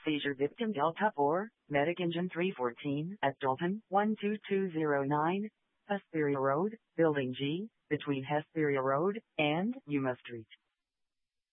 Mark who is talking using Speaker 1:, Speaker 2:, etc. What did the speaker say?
Speaker 1: Seizure victim Delta 4, Medic Engine 314 at Dalton, 12209, Hesperia Road, Building G, between Hesperia Road and Yuma Street.